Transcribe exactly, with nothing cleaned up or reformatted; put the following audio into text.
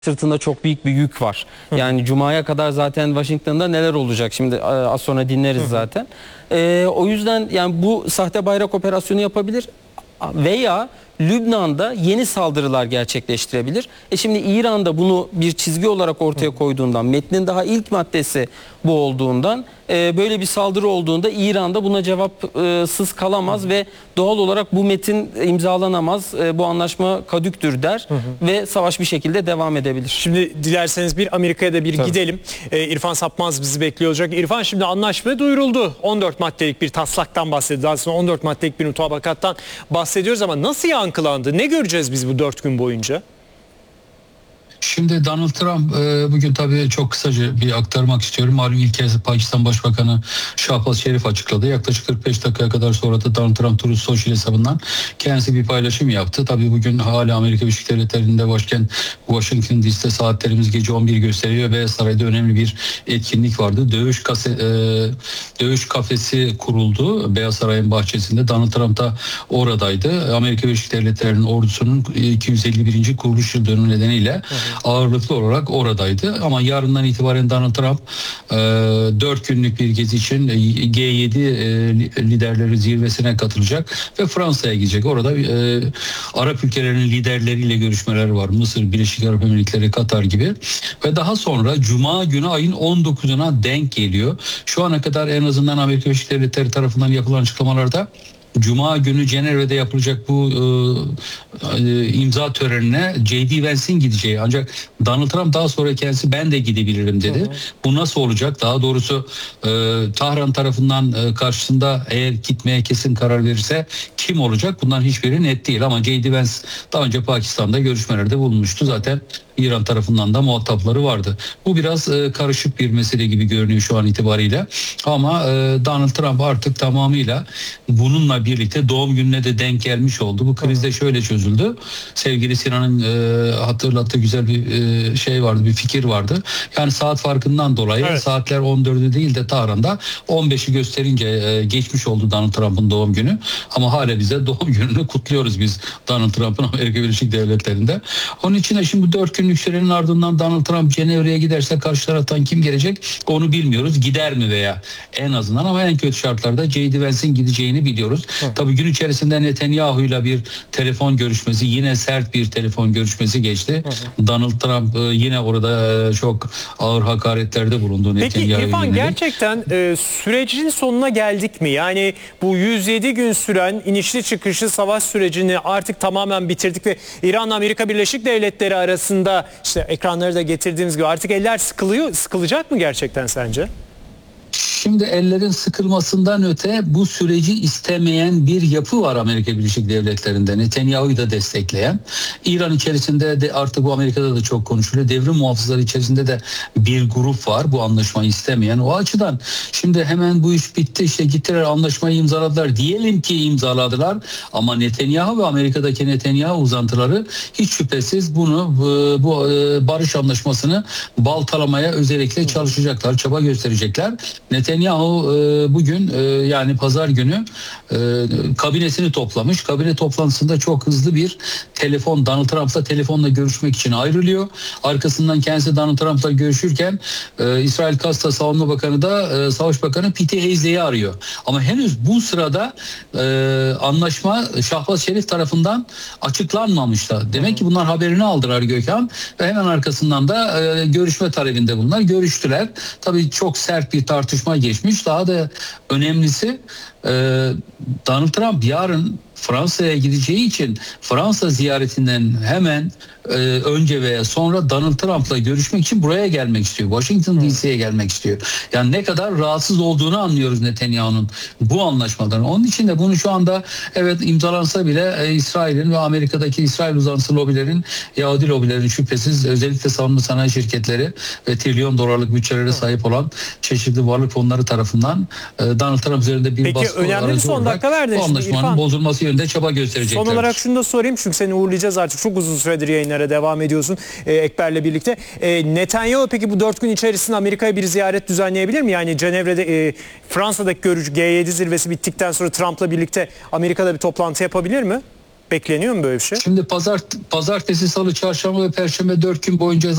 sırtında çok büyük bir yük var. Yani Cuma'ya kadar zaten Washington'da neler olacak? Şimdi e, az sonra dinleriz zaten. E, o yüzden yani bu sahte bayrak operasyonu yapabilir veya Lübnan'da yeni saldırılar gerçekleştirebilir. E şimdi İran'da bunu bir çizgi olarak ortaya koyduğundan, metnin daha ilk maddesi bu olduğundan, e, böyle bir saldırı olduğunda İran'da buna cevapsız kalamaz ve doğal olarak bu metin imzalanamaz, e, bu anlaşma kadüktür der hı hı. ve savaş bir şekilde devam edebilir. Şimdi dilerseniz bir Amerika'ya da bir Tabii. gidelim. E, İrfan Sapmaz bizi bekliyor olacak. İrfan, şimdi anlaşma duyuruldu. on dört maddelik bir taslaktan bahsediyoruz. Aslında on dört maddelik bir mutabakattan bahsediyoruz ama nasıl yankılandı? Ne göreceğiz biz bu dört gün boyunca? Şimdi Donald Trump e, bugün tabii çok kısaca bir aktarmak istiyorum. Malum ilk kez Pakistan Başbakanı Shehbaz Sharif açıkladı. Yaklaşık kırk beş dakikaya kadar sonra da Donald Trump Truth Social hesabından kendisi bir paylaşım yaptı. Tabii bugün hala Amerika Birleşik Devletleri'nde başkent Washington D C'de saatlerimiz gece on bir gösteriyor ve sarayda önemli bir etkinlik vardı. Dövüş kase, e, dövüş kafesi kuruldu Beyaz Saray'ın bahçesinde. Donald Trump da oradaydı. Amerika Birleşik Devletleri'nin ordusunun iki yüz elli birinci kuruluş yıl dönümü nedeniyle hı hı. ağırlıklı olarak oradaydı. Ama yarından itibaren Donald Trump e, dört günlük bir gezi için G yedi e, liderleri zirvesine katılacak ve Fransa'ya gidecek. Orada e, Arap ülkelerinin liderleriyle görüşmeler var. Mısır, Birleşik Arap Emirlikleri, Katar gibi. Ve daha sonra Cuma günü ayın on dokuzuna denk geliyor. Şu ana kadar en azından Amerika Birleşik Devletleri tarafından yapılan açıklamalarda Cuma günü Cenevre'de yapılacak bu e, e, imza törenine J D Vance'in gideceği, ancak Donald Trump daha sonra kendisi ben de gidebilirim dedi. Hı hı. Bu nasıl olacak? Daha doğrusu e, Tahran tarafından e, karşısında eğer gitmeye kesin karar verirse kim olacak? Bundan hiçbiri net değil ama J D Vance daha önce Pakistan'da görüşmelerde bulunmuştu. Zaten İran tarafından da muhatapları vardı. Bu biraz e, karışık bir mesele gibi görünüyor şu an itibariyle. Ama e, Donald Trump artık tamamıyla bununla birlikte doğum gününe de denk gelmiş oldu. Bu kriz de şöyle çözüldü. Sevgili Sinan'ın e, hatırlattığı güzel bir e, şey vardı, bir fikir vardı. Yani saat farkından dolayı evet. saatler on dördü değil de Tahran'da on beşi gösterince e, geçmiş oldu Donald Trump'ın doğum günü. Ama hala bize doğum gününü kutluyoruz biz Donald Trump'ın Amerika Birleşik Devletleri'nde. Onun için de şimdi bu dört günlük sürenin ardından Donald Trump Cenevre'ye giderse karşı taraftan kim gelecek onu bilmiyoruz. Gider mi veya en azından, ama en kötü şartlarda J D Vance'in gideceğini biliyoruz. Hı. Tabii gün içerisinde Netanyahu'yla bir telefon görüşmesi, yine sert bir telefon görüşmesi geçti. Hı. Donald Trump yine orada çok ağır hakaretlerde bulundu Netanyahu'ya. Peki İrfan, gerçekten e, sürecin sonuna geldik mi? Yani bu yüz yedi gün süren inişli çıkışlı savaş sürecini artık tamamen bitirdik ve İran'la Amerika Birleşik Devletleri arasında işte ekranları da getirdiğimiz gibi artık eller sıkılıyor, sıkılacak mı gerçekten sence? Şimdi ellerin sıkılmasından öte bu süreci istemeyen bir yapı var Amerika Birleşik Devletleri'nde. Netanyahu'yu da destekleyen. İran içerisinde de artık bu Amerika'da da çok konuşuluyor. Devrim muhafızları içerisinde de bir grup var bu anlaşmayı istemeyen. O açıdan şimdi hemen bu iş bitti, işte gittiler anlaşmayı imzaladılar. Diyelim ki imzaladılar ama Netanyahu ve Amerika'daki Netanyahu uzantıları hiç şüphesiz bunu bu, bu barış anlaşmasını baltalamaya özellikle çalışacaklar, çaba gösterecekler. Netanyahu e, bugün e, yani pazar günü e, kabinesini toplamış. Kabine toplantısında çok hızlı bir telefon, Donald Trump'la telefonla görüşmek için ayrılıyor. Arkasından kendisi Donald Trump'la görüşürken e, İsrail Kasta Savunma Bakanı da e, Savaş Bakanı Pete Hegseth'i arıyor. Ama henüz bu sırada e, anlaşma Shehbaz Sharif tarafından açıklanmamış da. Demek ki bunlar haberini aldılar Gökhan ve hemen arkasından da e, görüşme talebinde bunlar. Görüştüler. Tabii çok sert bir tartışma geçmiş. Daha da önemlisi e, Donald Trump yarın Fransa'ya gideceği için Fransa ziyaretinden hemen e, önce veya sonra Donald Trump'la görüşmek için buraya gelmek istiyor. Washington D C'ye gelmek istiyor. Yani ne kadar rahatsız olduğunu anlıyoruz Netanyahu'nun bu anlaşmadan. Onun için de bunu şu anda evet imzalansa bile e, İsrail'in ve Amerika'daki İsrail uzantısı lobilerin, Yahudi lobilerin şüphesiz özellikle savunma sanayi şirketleri ve trilyon dolarlık bütçelere sahip olan çeşitli varlık fonları tarafından e, Donald Trump üzerinde bir Peki, baskı önemli bir son dakika verdin bu anlaşmanın İrfan. bozulması yönünde çaba gösterecekler. Son olarak şunu da sorayım çünkü seni uğurlayacağız artık. Çok uzun süredir yayınlara devam ediyorsun e, Ekber'le birlikte. E, Netanyahu peki bu dört gün içerisinde Amerika'ya bir ziyaret düzenleyebilir mi? Yani Cenevre'de e, Fransa'daki görüş G yedi zirvesi bittikten sonra Trump'la birlikte Amerika'da bir toplantı yapabilir mi? Bekleniyor mu böyle bir şey? Şimdi pazar, pazartesi, salı, çarşamba ve perşembe dört gün boyunca